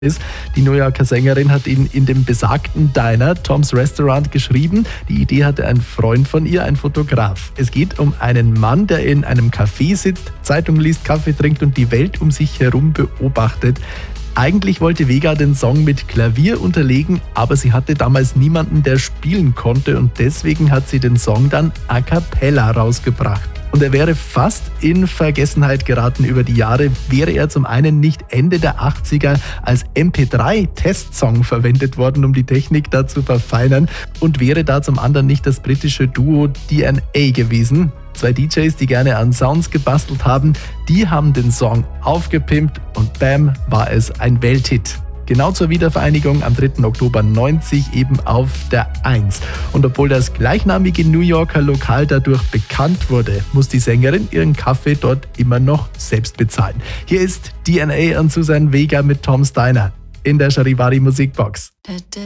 ist. Die New Yorker Sängerin hat ihn in dem besagten Diner, Tom's Restaurant, geschrieben. Die Idee hatte ein Freund von ihr, ein Fotograf. Es geht um einen Mann, der in einem Café sitzt, Zeitung liest, Kaffee trinkt und die Welt um sich herum beobachtet. Eigentlich wollte Vega den Song mit Klavier unterlegen, aber sie hatte damals niemanden, der spielen konnte, und deswegen hat sie den Song dann a cappella rausgebracht. Und er wäre fast in Vergessenheit geraten über die Jahre, wäre er zum einen nicht Ende der 80er als MP3-Testsong verwendet worden, um die Technik da zu verfeinern, und wäre da zum anderen nicht das britische Duo DNA gewesen. Zwei DJs, die gerne an Sounds gebastelt haben, die haben den Song aufgepimpt und bam, war es ein Welthit. Genau zur Wiedervereinigung am 3. Oktober 90 eben auf der 1. Und obwohl das gleichnamige New Yorker Lokal dadurch bekannt wurde, muss die Sängerin ihren Kaffee dort immer noch selbst bezahlen. Hier ist DNA und Suzanne Vega mit Tom's Diner in der Charivari Musikbox.